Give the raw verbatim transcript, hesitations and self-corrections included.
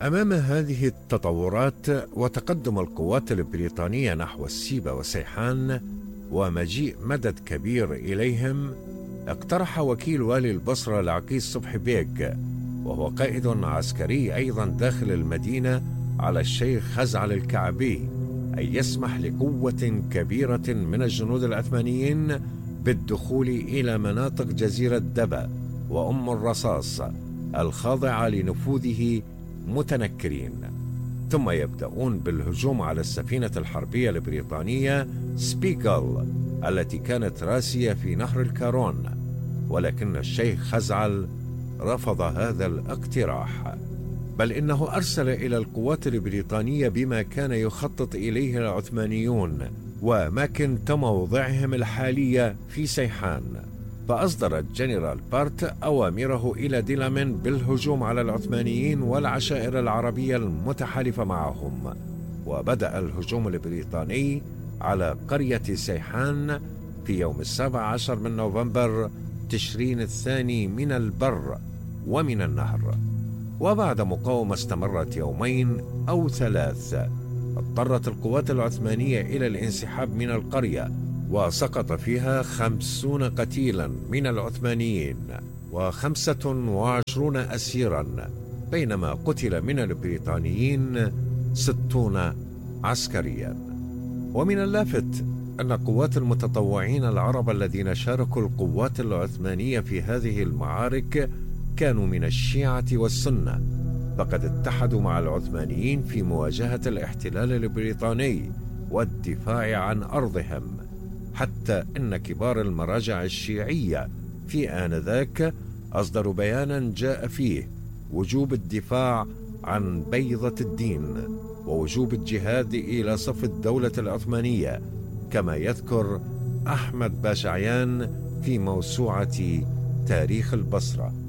أمام هذه التطورات وتقدم القوات البريطانية نحو السيبة وسيحان ومجيء مدد كبير إليهم، اقترح وكيل والي البصرة العقيس صبحي بيك، وهو قائد عسكري أيضا داخل المدينة، على الشيخ خزعل الكعبي أن يسمح لقوة كبيرة من الجنود العثمانيين بالدخول إلى مناطق جزيرة دبا وأم الرصاص الخاضعة لنفوذه متنكرين، ثم يبدأون بالهجوم على السفينة الحربية البريطانية سبيكل التي كانت راسية في نهر الكارون، ولكن الشيخ خزعل رفض هذا الاقتراح، بل إنه أرسل إلى القوات البريطانية بما كان يخطط إليه العثمانيون وأماكن موضعهم الحالية في سيحان. فأصدر الجنرال بارت أوامره إلى ديلامين بالهجوم على العثمانيين والعشائر العربية المتحالفة معهم، وبدأ الهجوم البريطاني على قرية سيحان في يوم السابع عشر من نوفمبر تشرين الثاني من البر ومن النهر. وبعد مقاومة استمرت يومين أو ثلاث، اضطرت القوات العثمانية إلى الانسحاب من القرية، وسقط فيها خمسون قتيلا من العثمانيين وخمسة وعشرون أسيرا، بينما قتل من البريطانيين ستون عسكريا. ومن اللافت أن قوات المتطوعين العرب الذين شاركوا القوات العثمانية في هذه المعارك كانوا من الشيعة والسنة، فقد اتحدوا مع العثمانيين في مواجهة الاحتلال البريطاني والدفاع عن أرضهم، حتى إن كبار المراجع الشيعية في آنذاك أصدروا بيانا جاء فيه وجوب الدفاع عن بيضة الدين ووجوب الجهاد إلى صف الدولة العثمانية، كما يذكر أحمد باشعيان في موسوعة تاريخ البصرة.